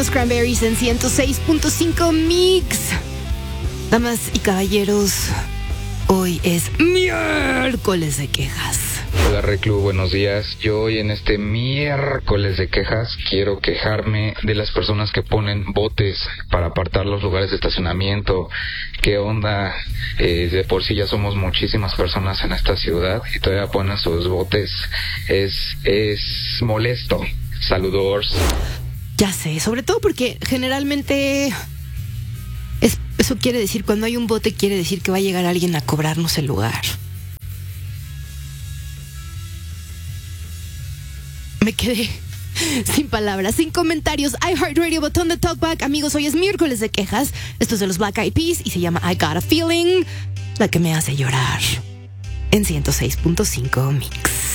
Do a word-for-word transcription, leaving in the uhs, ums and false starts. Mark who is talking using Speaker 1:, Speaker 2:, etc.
Speaker 1: los Cranberries en ciento seis punto cinco Mix. Damas y caballeros, hoy es miércoles de quejas.
Speaker 2: Hola Reclu, buenos días. Yo hoy en este miércoles de quejas quiero quejarme de las personas que ponen botes para apartar los lugares de estacionamiento. ¿Qué onda? Eh, de por sí ya somos muchísimas personas en esta ciudad y todavía ponen sus botes. Es, es molesto. Saludos.
Speaker 1: Ya sé, sobre todo porque generalmente es, eso quiere decir, cuando hay un bote quiere decir que va a llegar alguien a cobrarnos el lugar. Me quedé sin palabras, sin comentarios. iHeartRadio, botón de talkback. Amigos, hoy es miércoles de quejas. Esto es de los Black Eyed Peas y se llama I Got a Feeling, la que me hace llorar. En ciento seis punto cinco Mix.